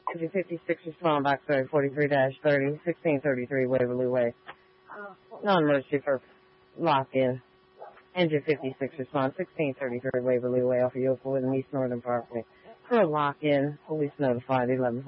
Engine 56 respond box 43-30, 1633 Waverly Way. Non-emergency for lock-in. Engine 56 respond 1633 Waverly Way off of Yokel with an East Northern Parkway. For a lock-in, police notified 11